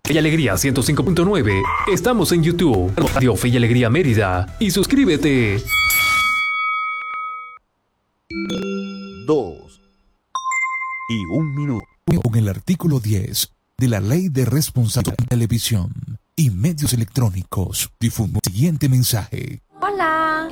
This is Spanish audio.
Fe y Alegría 105.9. Estamos en YouTube. Radio Fe y Alegría Mérida. Y suscríbete. 2:01. Con el artículo 10 de la Ley de Responsabilidad de Televisión y Medios Electrónicos, difunde el siguiente mensaje. Hola.